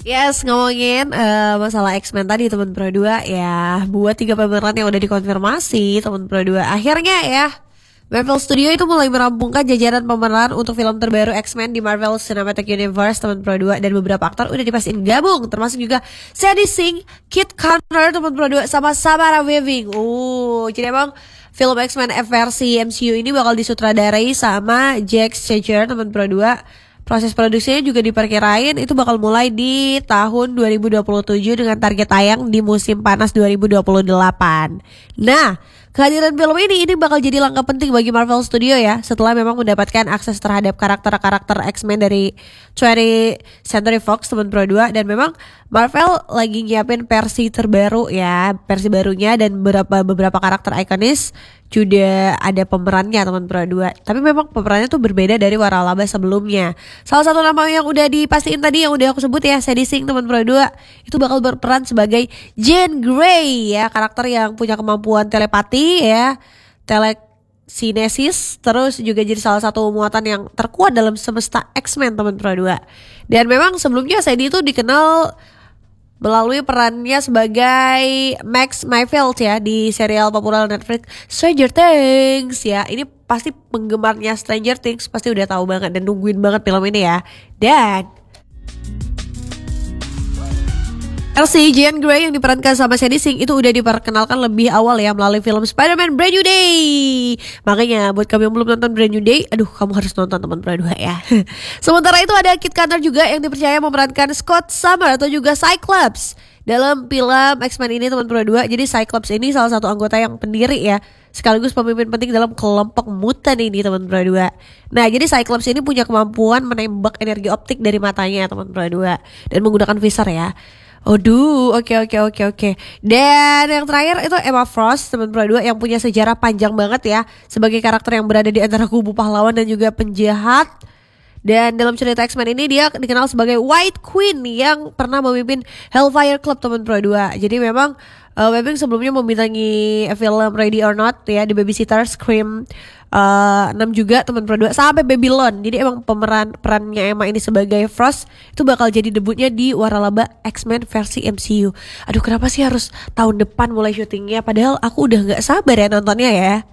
Yes, ngomongin masalah X-Men tadi teman Pro 2 ya, buat 3 pemeran yang udah dikonfirmasi teman Pro 2. Akhirnya ya, Marvel Studio itu mulai merampungkan jajaran pemeran untuk film terbaru X-Men di Marvel Cinematic Universe teman Pro 2, dan beberapa aktor udah dipastiin gabung, termasuk juga Sadie Sink, Kit Connor teman Pro 2 sama Samara Weaving. Jadi emang film X-Men versi MCU ini bakal disutradarai sama Jack Schreier teman Pro 2. Proses produksinya juga diperkirain itu bakal mulai di tahun 2027 dengan target tayang di musim panas 2028. Nah, kehadiran film ini bakal jadi langkah penting bagi Marvel Studio ya, setelah memang mendapatkan akses terhadap karakter-karakter X-Men dari 20th Century Fox teman Pro 2, dan memang Marvel lagi nyiapin versi terbaru ya, versi barunya, dan beberapa karakter ikonis juga ada pemerannya teman Pro 2. Tapi memang pemerannya tuh berbeda dari waralaba sebelumnya. Salah satu nama yang udah dipastiin tadi yang udah aku sebut ya, Sadie Sink teman Pro 2 itu bakal berperan sebagai Jean Grey ya, karakter yang punya kemampuan telepati ya, telekinesis, terus juga jadi salah satu muatan yang terkuat dalam semesta X-Men teman Pro 2. Dan memang sebelumnya Sadie itu dikenal melalui perannya sebagai Max Mayfield ya di serial populer Netflix Stranger Things ya. Ini pasti penggemarnya Stranger Things pasti udah tahu banget dan nungguin banget film ini ya. Dan Elsie Jean Grey yang diperankan sama Sadie Sink itu udah diperkenalkan lebih awal ya melalui film Spider-Man Brand New Day. Makanya buat kamu yang belum nonton Brand New Day, aduh kamu harus nonton teman Pro 2 ya. Sementara itu ada Kit Connor juga yang dipercaya memerankan Scott Summers atau juga Cyclops dalam film X-Men ini teman Pro 2. Jadi Cyclops ini salah satu anggota yang pendiri ya, sekaligus pemimpin penting dalam kelompok mutan ini teman Pro 2. Nah, jadi Cyclops ini punya kemampuan menembak energi optik dari matanya teman Pro 2 dan menggunakan visor ya. Oke. Dan yang terakhir itu Emma Frost teman Pro 2 yang punya sejarah panjang banget ya sebagai karakter yang berada di antara kubu pahlawan dan juga penjahat. Dan dalam cerita X-Men ini dia dikenal sebagai White Queen yang pernah memimpin Hellfire Club teman Pro 2. Jadi memang Webbing sebelumnya membintangi film Ready or Not ya di Babysitter, Scream 6 juga teman Pro 2 sampai Babylon. Jadi emang perannya Emma ini sebagai Frost itu bakal jadi debutnya di waralaba X-Men versi MCU. Aduh, kenapa sih harus tahun depan mulai syutingnya, padahal aku udah gak sabar ya nontonnya ya.